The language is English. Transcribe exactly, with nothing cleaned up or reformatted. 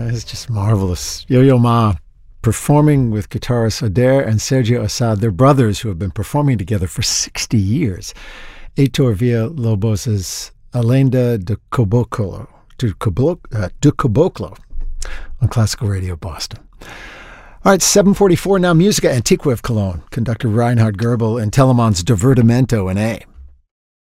It's just marvelous. Yo-Yo Ma performing with guitarists Adair and Sergio Assad. They're brothers who have been performing together for sixty years. Heitor Villa-Lobos' Alenda de Caboclo, de Caboclo, uh, de Caboclo on Classical Radio Boston. All right, seven forty-four now. Musica Antiqua of Cologne. Conductor Reinhard Goebel and Telemann's Divertimento in A.